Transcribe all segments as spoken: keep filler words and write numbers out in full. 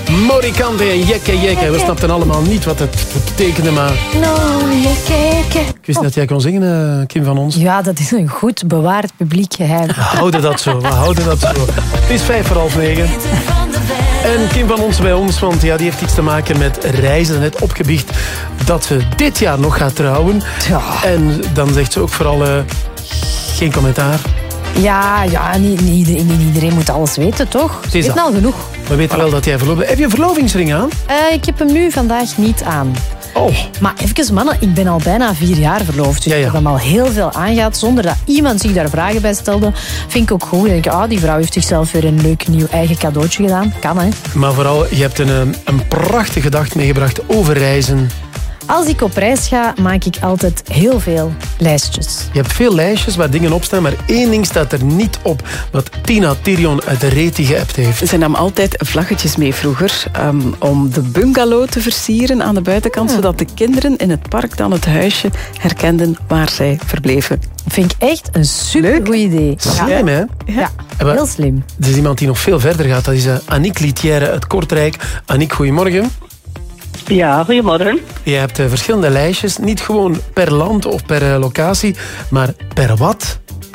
Morikante en Jekke Jekke. We snapten allemaal niet wat het betekende, maar... No, Jekke Jekke. Ik wist niet dat jij kon zingen, uh, Kim van Ons. Ja, dat is een goed bewaard publiek geheim. We houden dat zo, we houden dat zo. Het is vijf voor half negen. En Kim van Ons bij ons, want ja, die heeft iets te maken met reizen. Net opgebiecht dat ze dit jaar nog gaat trouwen. Ja. En dan zegt ze ook vooral uh, geen commentaar. Ja, ja niet, niet, iedereen, niet iedereen moet alles weten, toch? Ze weten al genoeg. We weten wel dat jij verloofd bent. Heb je een verlovingsring aan? Uh, ik heb hem nu vandaag niet aan. Oh. Maar even, mannen, ik ben al bijna vier jaar verloofd. Dus ja, ja. ik heb hem al heel veel aangaat, zonder dat iemand zich daar vragen bij stelde. Vind ik ook goed. Ik denk, ah, die vrouw heeft zichzelf weer een leuk nieuw eigen cadeautje gedaan. Kan, hè? Maar vooral, je hebt een, een prachtige gedachte meegebracht over reizen. Als ik op reis ga, maak ik altijd heel veel lijstjes. Je hebt veel lijstjes waar dingen op staan, maar één ding staat er niet op. Wat Tina Tirion uit de Reti geappt heeft. Ze nam altijd vlaggetjes mee vroeger um, om de bungalow te versieren aan de buitenkant, ja. zodat de kinderen in het park dan het huisje herkenden waar zij verbleven. Vind ik echt een supergoed idee. Slim, ja. hè? Ja, ja heel slim. Er is iemand die nog veel verder gaat. Dat is uh, Aniek Litière uit Kortrijk. Aniek, goedemorgen. Ja, goedemorgen. Je hebt uh, verschillende lijstjes. Niet gewoon per land of per uh, locatie, maar per wat?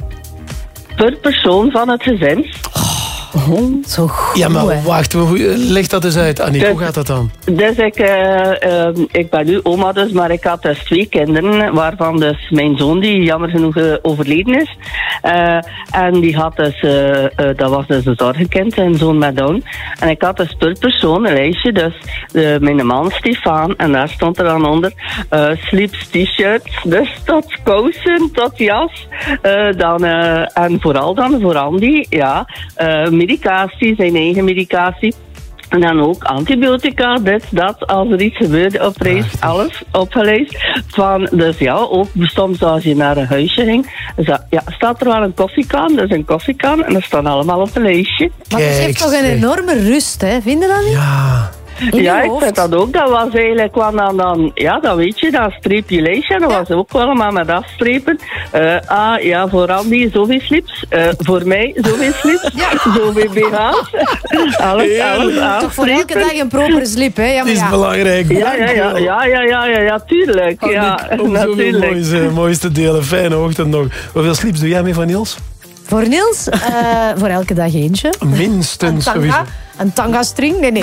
Per persoon van het gezin. Oh, zo goed. Ja, maar wacht, leg dat eens uit, Aniek. Dus, hoe gaat dat dan? Dus ik, uh, uh, ik ben nu oma dus, maar ik had dus twee kinderen, waarvan dus mijn zoon, die jammer genoeg uh, overleden is. Uh, en die had dus, uh, uh, dat was dus een zorgenkind, een zoon met Down. En ik had dus per persoon een lijstje, dus uh, mijn man Stefan, en daar stond er dan onder uh, sleeps, t-shirts, dus tot kousen, tot jas. Uh, dan, uh, en vooral dan voor Andy, ja, uh, medicatie, zijn eigen medicatie. En dan ook antibiotica, dit, dat, als er iets gebeurde op reis, alles opgeleid. Van, dus ja, ook soms als je naar een huisje ging, ja, staat er wel een koffiekan, dus een koffiekan, en dat staan allemaal op een lijstje. Maar dat geeft toch een enorme rust, hè? Vind je dat niet? Ja. Ja, ik vind dat ook. Dat was eigenlijk, kwam dan, dan, ja, dan weet je, dan streep je lijstje. Dat was ook allemaal met afstrepen. Uh, ah, ja, voor Andy zoveel slips. Uh, voor mij zoveel slips. Ja. Zoveel B H's. Alles, ja, alles afstrepen. Toch voor elke dag een propere slip, hè? Ja, dat is ja. belangrijk. Ja, ja, ja, ja, ja, ja, ja, ja, tuurlijk. Oh, ja, om natuurlijk. Mooiste, mooiste delen. Fijne ochtend nog. Hoeveel slips doe jij mee van Niels? Voor Niels, uh, voor elke dag eentje. Minstens. Een tanga, een tanga-string? Nee, nee.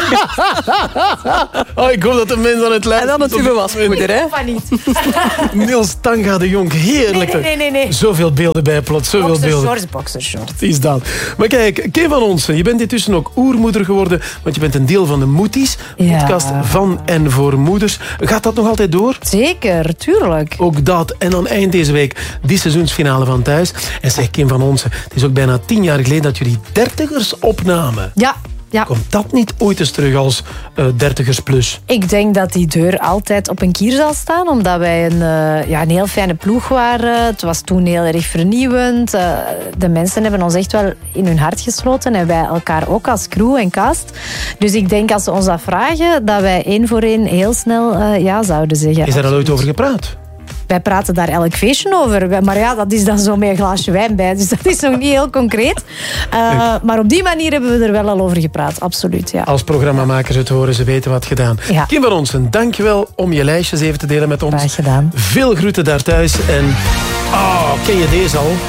Oh, ik hoop dat de mensen aan het lijden... En dan het uw waspoeder, hè? Van niet. Niels Tanga de Jong, heerlijk. Nee, nee, nee, nee. Zoveel beelden bij plots, zoveel beelden. Boxershorts, boxershorts. Is dat. Maar kijk, Kim van Onsen, je bent intussen ook oermoeder geworden, want je bent een deel van de Moeties, podcast ja. van en voor moeders. Gaat dat nog altijd door? Zeker, tuurlijk. Ook dat. En dan eind deze week die seizoensfinale van Thuis. En zeg Kim van Onsen, het is ook bijna tien jaar geleden dat jullie dertigers opnamen. Ja. Ja. Komt dat niet ooit eens terug als uh, dertigers plus? Ik denk dat die deur altijd op een kier zal staan, omdat wij een, uh, ja, een heel fijne ploeg waren. Het was toen heel erg vernieuwend. Uh, de mensen hebben ons echt wel in hun hart gesloten en wij elkaar ook als crew en cast. Dus ik denk als ze ons dat vragen, dat wij één voor één heel snel uh, ja zouden zeggen. Is daar al ooit over gepraat? Wij praten daar elk feestje over. Maar ja, dat is dan zo met een glaasje wijn bij. Dus dat is nog niet heel concreet. Uh, maar op die manier hebben we er wel al over gepraat. Absoluut, ja. Als programmamakers het horen, ze weten wat gedaan. Ja. Kim van Onsen, dankjewel om je lijstjes even te delen met ons. Graag gedaan. Veel groeten daar thuis. En oh, ken je deze al?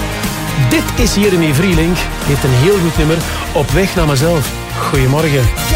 Dit is Jeremy Vrielink. Die heeft een heel goed nummer. Op weg naar mezelf. Goedemorgen.